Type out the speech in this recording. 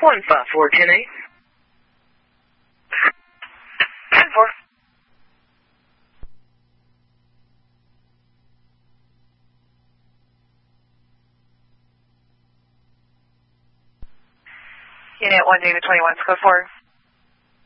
15410-8. 10-4. Unit 1 David 21, code 4.